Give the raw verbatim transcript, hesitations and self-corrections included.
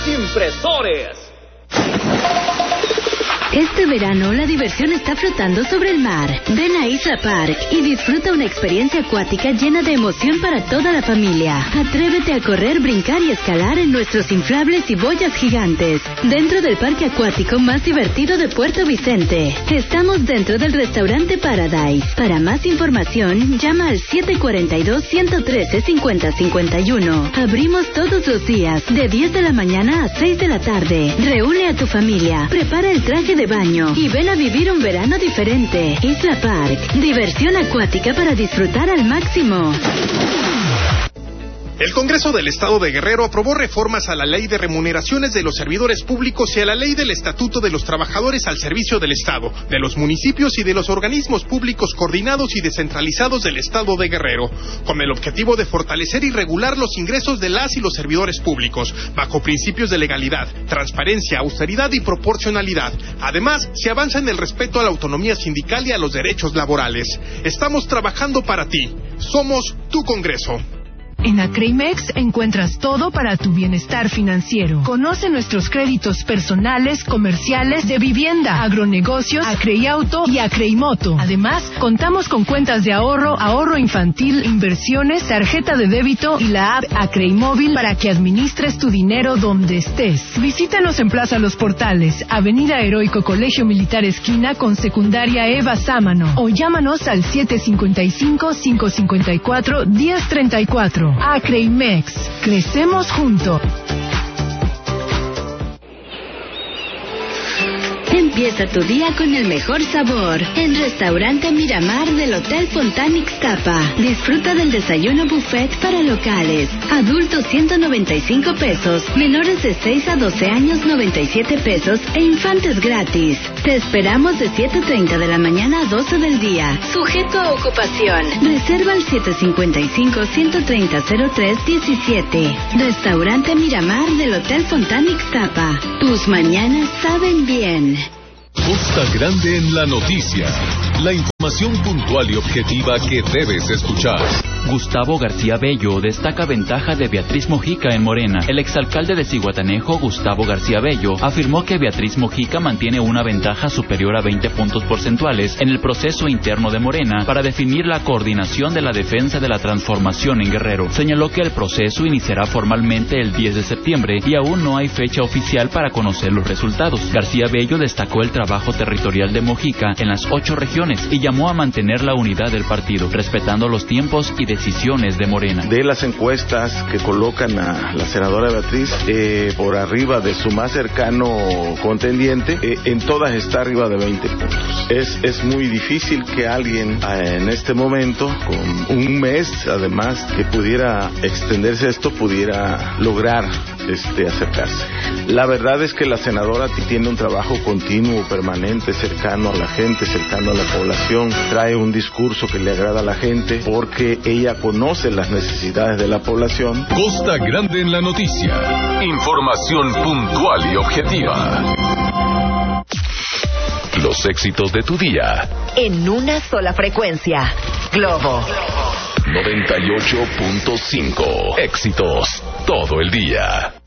Impresores. Este verano la diversión está flotando sobre el mar. Ven a Isla Park y disfruta una experiencia acuática llena de emoción para toda la familia. Atrévete a correr, brincar y escalar en nuestros inflables y boyas gigantes. Dentro del parque acuático más divertido de Puerto Vicente. Estamos dentro del restaurante Paradise. Para más información, llama al siete cuatro dos, uno uno tres, cinco cero cinco uno. Abrimos todos los días, de diez de la mañana a seis de la tarde. Reúne a tu familia, prepara el traje de baño y ven a vivir un verano diferente. Isla Park, diversión acuática para disfrutar al máximo. El Congreso del Estado de Guerrero aprobó reformas a la Ley de Remuneraciones de los Servidores Públicos y a la Ley del Estatuto de los Trabajadores al Servicio del Estado, de los municipios y de los organismos públicos coordinados y descentralizados del Estado de Guerrero, con el objetivo de fortalecer y regular los ingresos de las y los servidores públicos, bajo principios de legalidad, transparencia, austeridad y proporcionalidad. Además, se avanza en el respeto a la autonomía sindical y a los derechos laborales. Estamos trabajando para ti. Somos tu Congreso. En Acreimex encuentras todo para tu bienestar financiero. Conoce nuestros créditos personales, comerciales, de vivienda, agronegocios, Acreiauto y Acreimoto. Además, contamos con cuentas de ahorro, ahorro infantil, inversiones, tarjeta de débito y la app Acreimóvil para que administres tu dinero donde estés. Visítanos en Plaza Los Portales, Avenida Heroico Colegio Militar esquina con Secundaria Eva Sámano, o llámanos al siete cinco cinco, cinco cinco cuatro, uno cero tres cuatro. Acreimex, crecemos juntos. Empieza tu día con el mejor sabor en Restaurante Miramar del Hotel Fontana Ixtapa. Disfruta del desayuno buffet para locales. Adultos ciento noventa y cinco pesos, menores de seis a doce años noventa y siete pesos e infantes gratis. Te esperamos de siete treinta de la mañana a doce del día. Sujeto a ocupación. Reserva al siete cinco cinco, uno tres cero, cero tres uno siete. Restaurante Miramar del Hotel Fontana Ixtapa. Tus mañanas saben bien. Costa Grande en la noticia. La información puntual y objetiva que debes escuchar. Gustavo García Bello destaca ventaja de Beatriz Mojica en Morena. El exalcalde de Zihuatanejo, Gustavo García Bello, afirmó que Beatriz Mojica mantiene una ventaja superior a veinte puntos porcentuales en el proceso interno de Morena para definir la coordinación de la defensa de la transformación en Guerrero. Señaló que el proceso iniciará formalmente el diez de septiembre y aún no hay fecha oficial para conocer los resultados. García Bello destacó el trabajo territorial de Mojica en las ocho regiones y llamó a mantener la unidad del partido, respetando los tiempos y decisiones de Morena. De las encuestas que colocan a la senadora Beatriz eh, por arriba de su más cercano contendiente, eh, en todas está arriba de veinte puntos. Es, es muy difícil que alguien eh, en este momento, con un mes además, que pudiera extenderse esto, pudiera lograr este, acercarse. La verdad es que la senadora tiene un trabajo continuo, permanente, cercano a la gente, cercano a la población, trae un discurso que le agrada a la gente porque ella conoce las necesidades de la población. Costa Grande en la noticia. Información puntual y objetiva. Los éxitos de tu día. En una sola frecuencia. Globo. noventa y ocho punto cinco. Éxitos todo el día.